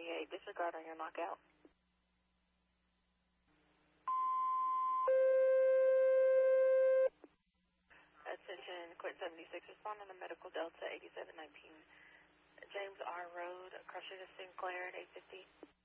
28, disregard on your knockout. Attention, Quint 76, respond on the medical Delta 8719. James R. Road, Crusher to Sinclair at 850.